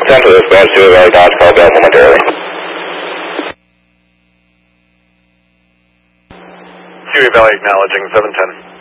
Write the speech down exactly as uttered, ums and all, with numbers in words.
ten to dispatch, Dewey Valley Dodge, call back momentarily. Dewey Valley acknowledging seven ten.